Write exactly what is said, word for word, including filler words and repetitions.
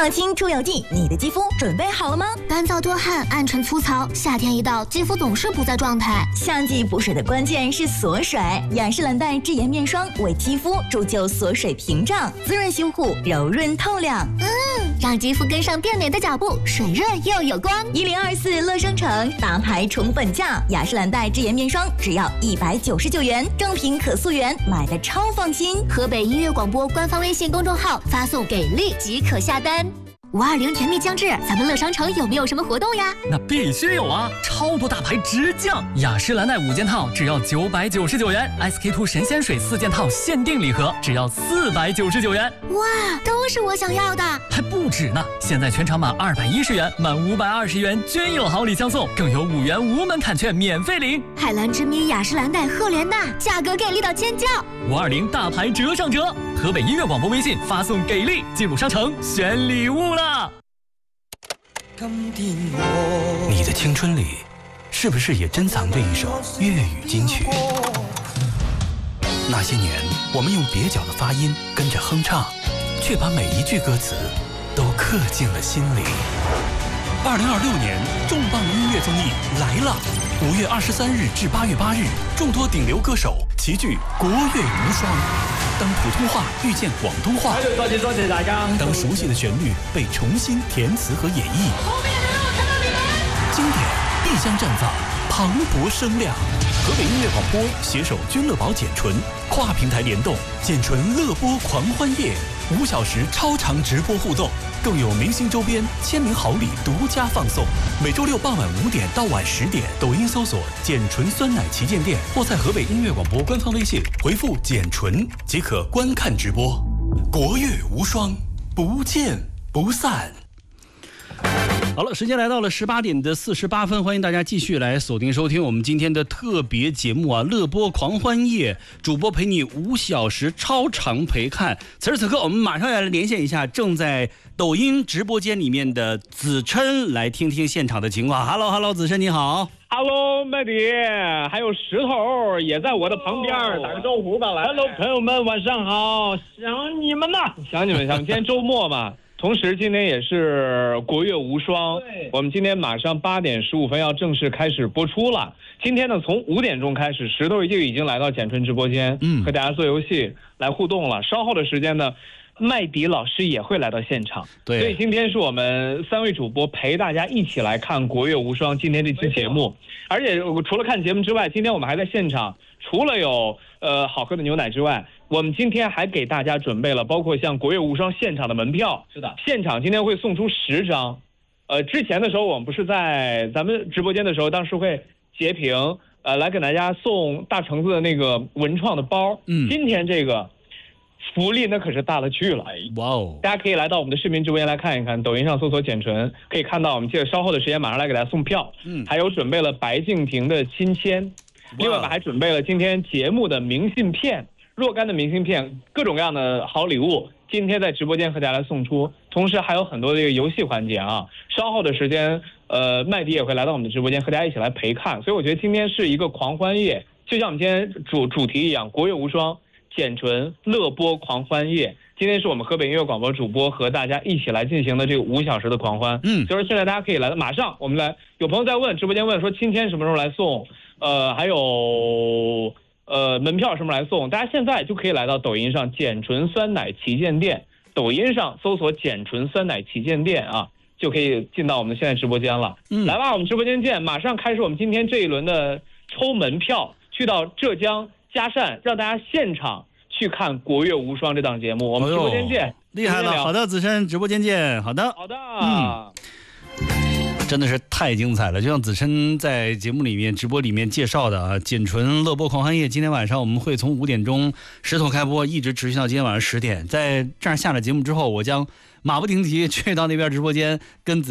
小青出游记，你的肌肤准备好了吗？ 干燥多汗、暗沉粗糙，夏天一到，肌肤总是不在状态。 夏季补水的关键是锁水，雅诗兰黛智妍面霜为肌肤铸就锁水屏障，滋润修护，柔润透亮。 嗯，让肌肤跟上变美的脚步，水润又有光。 一零二四乐商城大牌宠粉价，雅诗兰黛智妍面霜只要一百九十九元，正品可溯源，买的超放心。 河北音乐广播官方微信公众号发送给力即可下单。五二零甜蜜将至，咱们乐商城有没有什么活动呀？ 那必须有啊！超多大牌直降，雅诗兰黛五件套只要九百九十九元 ，S K two 神仙水四件套限定礼盒只要四百九十九元。 哇，都是我想要的！ 还不止呢！现在全场满二百一十元，满五百二十元均有好礼相送，更有五元无门槛券免费领。 海蓝之谜雅诗兰黛赫莲娜，价格给力到尖叫！ 五二零大牌折上折，河北音乐广播微信发送给力，进入商城选礼物了。 你的青春里，是不是也珍藏着一首粤语金曲？那些年，我们用蹩脚的发音跟着哼唱，却把每一句歌词都刻进了心里。二零二六年重磅音乐综艺来了！五月二十三日至八月八日，众多顶流歌手齐聚国乐无双。当普通话遇见广东话， 多謝多謝大家。 当熟悉的旋律被重新填词和演绎， 后面的我看到你们。 经典必将绽放磅礴声量。河北音乐广播携手君乐宝简纯跨平台联动，简纯乐播狂欢夜五小时超长直播互动，更有明星周边、签名好礼独家放送。每周六傍晚五点到晚十点，抖音搜索“简纯酸奶旗舰店”，或在河北音乐广播官方微信回复“简纯”即可观看直播。国乐无双，不见不散。 好了，时间来到了十八点的四十八分，欢迎大家继续来锁定收听我们今天的特别节目啊，乐播狂欢夜，主播陪你五小时超长陪看。此时此刻，我们马上要来连线一下正在抖音直播间里面的子琛，来听听现场的情况。Hello Hello， 子琛你好。 Hello， 麦迪，还有石头也在我的旁边， oh. 打个招呼吧，来。Hello， 朋友们，晚上好，想你们呢，想你们，想。今天周末嘛。同时，今天也是国乐无双，我们今天马上八点十五分要正式开始播出了。今天呢，从五点钟开始，石头就已经来到简纯直播间，嗯，和大家做游戏来互动了。稍后的时间呢，麦迪老师也会来到现场，对，所以今天是我们三位主播陪大家一起来看国乐无双今天这期节目。而且除了看节目之外，今天我们还在现场，除了有呃好喝的牛奶之外，我们今天还给大家准备了包括像国乐无双现场的门票。是的，现场今天会送出十张。呃，之前的时候我们不是在咱们直播间的时候，当时会截屏，呃，来给大家送大橙子的那个文创的包。嗯，今天这个福利那可是大了去了。哇哦！大家可以来到我们的视频直播间来看一看，抖音上搜索简纯，可以看到我们借稍后的时间马上来给大家送票。嗯，还有准备了白敬亭的亲签，另外还准备了今天节目的明信片。若干的明信片，各种各样的好礼物，今天在直播间和大家来送出。同时还有很多的这个游戏环节啊，稍后的时间，呃，麦迪也会来到我们的直播间和大家一起来陪看。所以我觉得今天是一个狂欢夜，就像我们今天主主题一样，国乐无双，简纯乐播狂欢夜。今天是我们河北音乐广播主播和大家一起来进行的这个五小时的狂欢。嗯，就是现在大家可以来，马上我们来，有朋友在问直播间问说亲签什么时候来送？呃，还有。呃，门票什么来送？大家现在就可以来到抖音上简纯酸奶旗舰店，抖音上搜索简纯酸奶旗舰店啊，就可以进到我们现在直播间了。嗯，来吧，我们直播间见！马上开始我们今天这一轮的抽门票，去到浙江嘉善，让大家现场去看国乐无双这档节目。我们直播间见！哎、 厉害了，好的，子琛，直播间见。好的， 好的。 嗯。真的是太精彩了，就像子琛在节目里面直播里面介绍的啊，简纯乐播狂欢夜，今天晚上我们会从五点钟石头开播，一直持续到今天晚上十点。在这样下了节目之后，我将马不停蹄去到那边直播间跟子